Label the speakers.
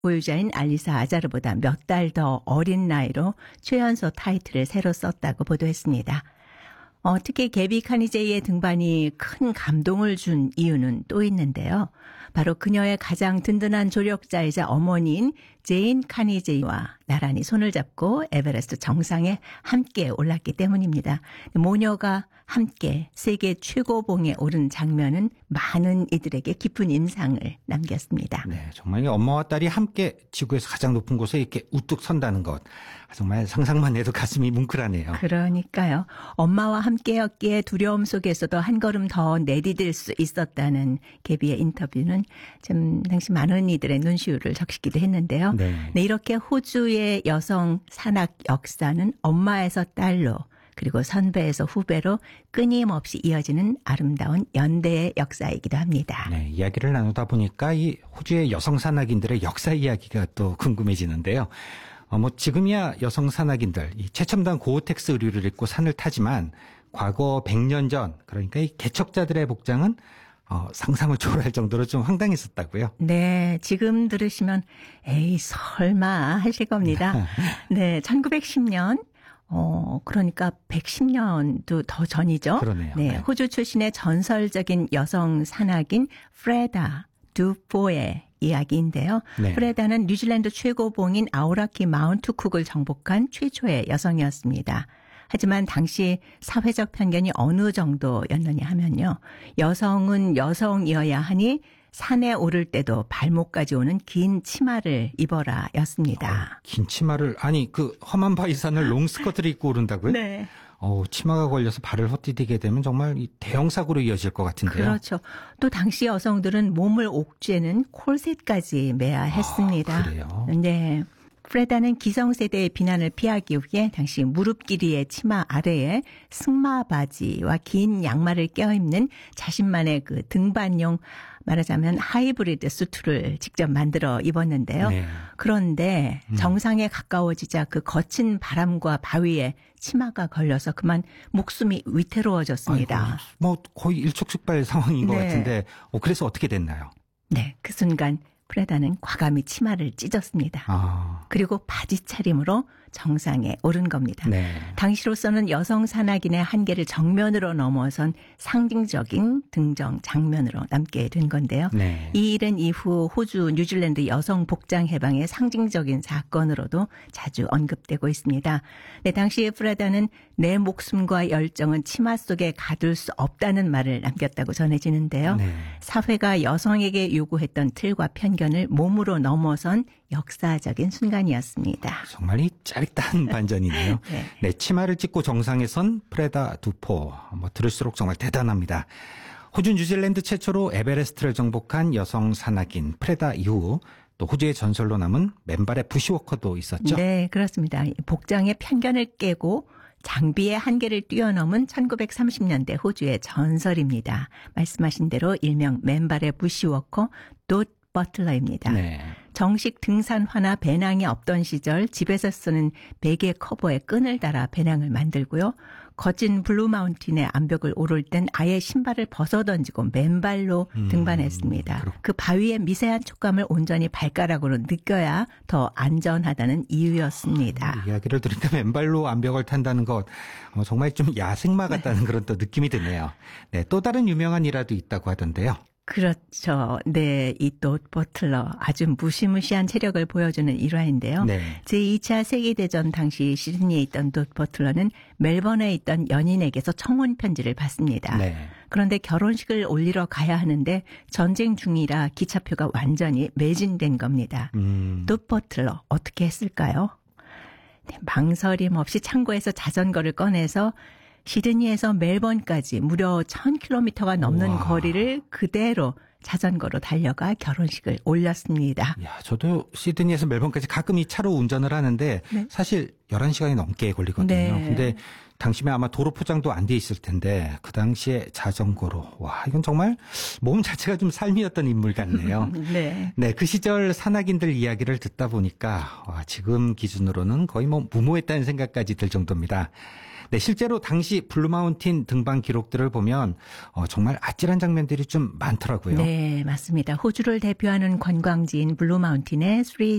Speaker 1: 보유자인 알리사 아자르보다 몇 달 더 어린 나이로 최연소 타이틀을 새로 썼다고 보도했습니다. 특히 게비 카니제이의 등반이 큰 감동을 준 이유는 또 있는데요. 바로 그녀의 가장 든든한 조력자이자 어머니인 제인 카니제이와 나란히 손을 잡고 에베레스트 정상에 함께 올랐기 때문입니다. 모녀가 함께 세계 최고봉에 오른 장면은 많은 이들에게 깊은 인상을 남겼습니다.
Speaker 2: 네, 정말 엄마와 딸이 함께 지구에서 가장 높은 곳에 이렇게 우뚝 선다는 것. 정말 상상만 해도 가슴이 뭉클하네요.
Speaker 1: 그러니까요. 엄마와 함께였기에 두려움 속에서도 한 걸음 더 내디딜 수 있었다는 게비의 인터뷰는 참 당시 많은 이들의 눈시울을 적시기도 했는데요.
Speaker 2: 네,
Speaker 1: 이렇게 호주의 여성 산악 역사는 엄마에서 딸로 그리고 선배에서 후배로 끊임없이 이어지는 아름다운 연대의 역사이기도 합니다.
Speaker 2: 네, 이야기를 나누다 보니까 이 호주의 여성 산악인들의 역사 이야기가 또 궁금해지는데요. 지금이야 여성 산악인들 이 최첨단 고어텍스 의류를 입고 산을 타지만 과거 100년 전 그러니까 이 개척자들의 복장은 상상을 초월할 정도로 좀 황당했었다고요.
Speaker 1: 네, 지금 들으시면 에이 설마 하실 겁니다. 네, 1910년 그러니까 110년도 더 전이죠.
Speaker 2: 그러네요.
Speaker 1: 네, 호주 출신의 전설적인 여성 산악인 프레다 두포의 이야기인데요.
Speaker 2: 네.
Speaker 1: 프레다는 뉴질랜드 최고봉인 아우라키 마운트 쿡을 정복한 최초의 여성이었습니다. 하지만 당시 사회적 편견이 어느 정도였느냐 하면요. 여성은 여성이어야 하니 산에 오를 때도 발목까지 오는 긴 치마를 입어라 였습니다.
Speaker 2: 긴 치마를 그 험한 바위산을 롱스커트를 입고 오른다고요?
Speaker 1: 네.
Speaker 2: 치마가 걸려서 발을 헛디디게 되면 정말 대형 사고로 이어질 것 같은데요.
Speaker 1: 그렇죠. 또 당시 여성들은 몸을 옥죄는 콜셋까지 매야 했습니다.
Speaker 2: 그래요?
Speaker 1: 네. 프레다는 기성세대의 비난을 피하기 위해 당시 무릎 길이의 치마 아래에 승마 바지와 긴 양말을 껴입는 자신만의 그 등반용 말하자면 하이브리드 수트를 직접 만들어 입었는데요.
Speaker 2: 네.
Speaker 1: 그런데 정상에 가까워지자 그 거친 바람과 바위에 치마가 걸려서 그만 목숨이 위태로워졌습니다.
Speaker 2: 아이고, 거의 일촉즉발 상황인 것
Speaker 1: 네.
Speaker 2: 같은데 그래서 어떻게 됐나요?
Speaker 1: 네, 그 순간 프레다는 과감히 치마를 찢었습니다. 그리고 바지 차림으로 정상에 오른 겁니다.
Speaker 2: 네.
Speaker 1: 당시로서는 여성 산악인의 한계를 정면으로 넘어선 상징적인 등정 장면으로 남게 된 건데요.
Speaker 2: 네.
Speaker 1: 이 일은 이후 호주, 뉴질랜드 여성 복장 해방의 상징적인 사건으로도 자주 언급되고 있습니다. 네, 당시 프레다는 내 목숨과 열정은 치마 속에 가둘 수 없다는 말을 남겼다고 전해지는데요.
Speaker 2: 네.
Speaker 1: 사회가 여성에게 요구했던 틀과 편견을 몸으로 넘어선 역사적인 순간이었습니다.
Speaker 2: 정말 이 짜릿한 반전이네요.
Speaker 1: 네.
Speaker 2: 네, 치마를 찢고 정상에 선 프레다 두포. 들을수록 정말 대단합니다. 호주 뉴질랜드 최초로 에베레스트를 정복한 여성 산악인 프레다 이후 또 호주의 전설로 남은 맨발의 부시워커도 있었죠.
Speaker 1: 네, 그렇습니다. 복장의 편견을 깨고 장비의 한계를 뛰어넘은 1930년대 호주의 전설입니다. 말씀하신 대로 일명 맨발의 부시워커 돗 버틀러입니다.
Speaker 2: 네.
Speaker 1: 정식 등산화나 배낭이 없던 시절 집에서 쓰는 베개 커버에 끈을 달아 배낭을 만들고요. 거친 블루 마운틴의 암벽을 오를 땐 아예 신발을 벗어던지고 맨발로 등반했습니다. 그 바위의 미세한 촉감을 온전히 발가락으로 느껴야 더 안전하다는 이유였습니다.
Speaker 2: 이야기를 들으니까 맨발로 암벽을 탄다는 것 정말 좀 야생마 같다는 그런 또 느낌이 드네요. 네, 또 다른 유명한 일화도 있다고 하던데요.
Speaker 1: 그렇죠. 네, 이 돗 버틀러 아주 무시무시한 체력을 보여주는 일화인데요.
Speaker 2: 네.
Speaker 1: 제2차 세계대전 당시 시드니에 있던 돗 버틀러는 멜번에 있던 연인에게서 청혼 편지를 받습니다.
Speaker 2: 네.
Speaker 1: 그런데 결혼식을 올리러 가야 하는데 전쟁 중이라 기차표가 완전히 매진된 겁니다. 돗 버틀러 어떻게 했을까요? 네, 망설임 없이 창고에서 자전거를 꺼내서 시드니에서 멜번까지 무려 1000km가 넘는
Speaker 2: 우와.
Speaker 1: 거리를 그대로 자전거로 달려가 결혼식을 올렸습니다.
Speaker 2: 야, 저도 시드니에서 멜번까지 가끔 이 차로 운전을 하는데
Speaker 1: 네.
Speaker 2: 사실 11시간이 넘게 걸리거든요.
Speaker 1: 네.
Speaker 2: 근데 당시에 아마 도로 포장도 안 돼 있을 텐데 그 당시에 자전거로 이건 정말 몸 자체가 좀 삶이었던 인물 같네요.
Speaker 1: 네.
Speaker 2: 네, 그 시절 산악인들 이야기를 듣다 보니까 지금 기준으로는 거의 무모했다는 생각까지 들 정도입니다. 네, 실제로 당시 블루마운틴 등반 기록들을 보면 정말 아찔한 장면들이 좀 많더라고요.
Speaker 1: 네, 맞습니다. 호주를 대표하는 관광지인 블루마운틴의